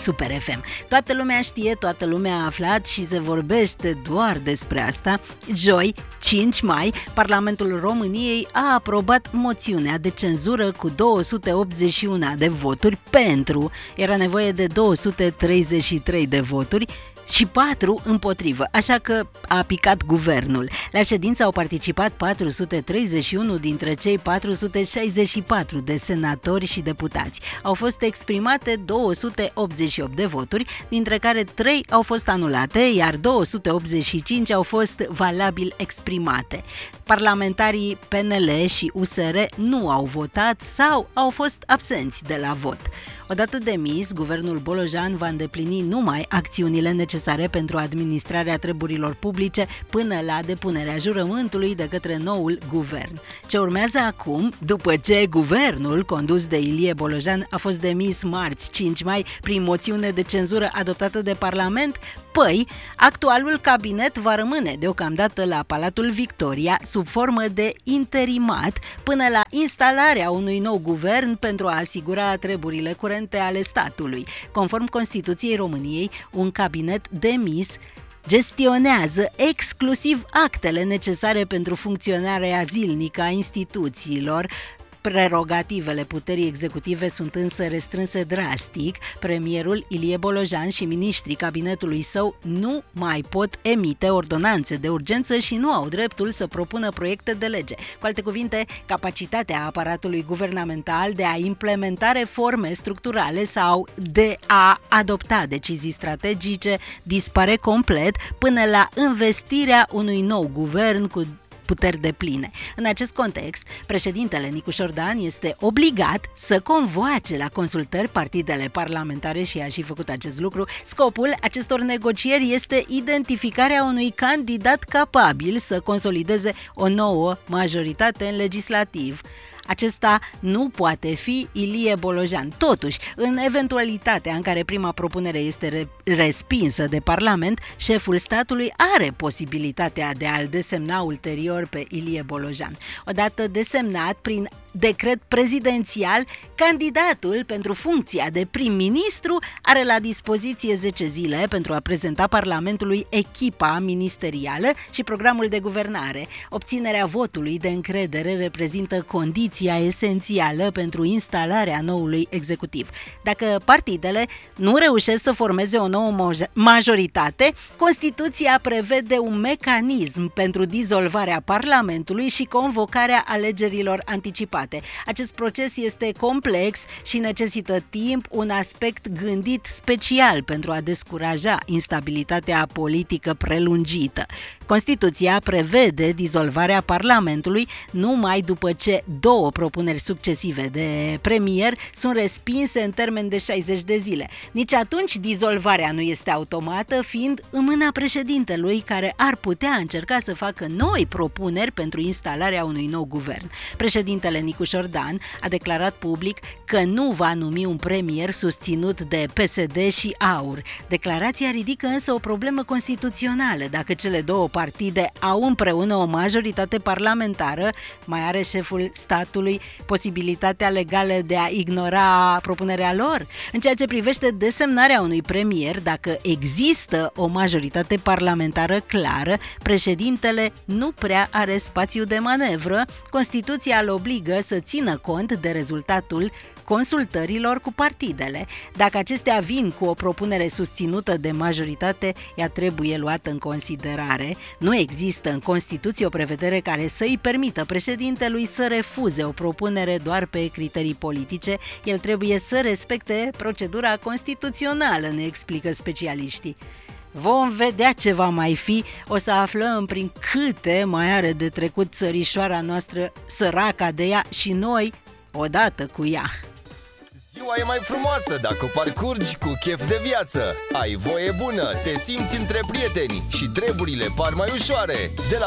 Super FM. Toată lumea știe, toată lumea a aflat și se vorbește doar despre asta. Joi, 5 mai, Parlamentul României a aprobat moțiunea de cenzură cu 281 de voturi pentru. Era nevoie de 233 de voturi și 4 împotrivă, așa că a picat guvernul. La ședință au participat 431 dintre cei 464 de senatori și deputați. Au fost exprimate 288 de voturi, dintre care 3 au fost anulate, iar 285 au fost valabil exprimate. Parlamentarii PNL și USR nu au votat sau au fost absenți de la vot. Odată demis, guvernul Bolojan va îndeplini numai acțiunile necesare pentru administrarea treburilor publice până la depunerea jurământului de către noul guvern. Ce urmează acum, după ce guvernul condus de Ilie Bolojan a fost demis marți 5 mai prin moțiune de cenzură adoptată de Parlament, păi, actualul cabinet va rămâne deocamdată la Palatul Victoria sub formă de interimat până la instalarea unui nou guvern pentru a asigura treburile curente ale statului. Conform Constituției României, un cabinet demis gestionează exclusiv actele necesare pentru funcționarea zilnică a instituțiilor. Prerogativele puterii executive sunt însă restrânse drastic. Premierul Ilie Bolojan și miniștrii cabinetului său nu mai pot emite ordonanțe de urgență și nu au dreptul să propună proiecte de lege. Cu alte cuvinte, capacitatea aparatului guvernamental de a implementa reforme structurale sau de a adopta decizii strategice dispare complet până la învestirea unui nou guvern cu puteri depline. În acest context, președintele Nicușor Dan este obligat să convoace la consultări partidele parlamentare și a și făcut acest lucru. Scopul acestor negocieri este identificarea unui candidat capabil să consolideze o nouă majoritate în legislativ. Acesta nu poate fi Ilie Bolojan. Totuși, în eventualitatea în care prima propunere este respinsă de Parlament, șeful statului are posibilitatea de a-l desemna ulterior pe Ilie Bolojan. Odată desemnat prin decret prezidențial, candidatul pentru funcția de prim-ministru are la dispoziție 10 zile pentru a prezenta Parlamentului echipa ministerială și programul de guvernare. Obținerea votului de încredere reprezintă condiția esențială pentru instalarea noului executiv. Dacă partidele nu reușesc să formeze o nouă majoritate, Constituția prevede un mecanism pentru dizolvarea Parlamentului și convocarea alegerilor anticipate. Acest proces este complex și necesită timp, un aspect gândit special pentru a descuraja instabilitatea politică prelungită. Constituția prevede dizolvarea Parlamentului numai după ce 2 propuneri succesive de premier sunt respinse în termen de 60 de zile. Nici atunci dizolvarea nu este automată, fiind în mâna președintelui, care ar putea încerca să facă noi propuneri pentru instalarea unui nou guvern. Președintele Nicușor Dan a declarat public că nu va numi un premier susținut de PSD și AUR. Declarația ridică însă o problemă constituțională. Dacă cele 2 partide au împreună o majoritate parlamentară, mai are șeful statului posibilitatea legală de a ignora propunerea lor? În ceea ce privește desemnarea unui premier, dacă există o majoritate parlamentară clară, președintele nu prea are spațiu de manevră. Constituția îl obligă să țină cont de rezultatul consultărilor cu partidele. Dacă acestea vin cu o propunere susținută de majoritate, ea trebuie luată în considerare. Nu există în Constituție o prevedere care să îi permită președintelui să refuze o propunere doar pe criterii politice. El trebuie să respecte procedura constituțională, ne explică specialiștii. Vom vedea ce va mai fi, o să aflăm prin câte mai are de trecut țărișoara noastră, săraca de ea, și noi odată cu ea. Ziua e mai frumoasă dacă o parcurgi cu chef de viață. Ai voie bună, te simți între prieteni și treburile par mai ușoare. De la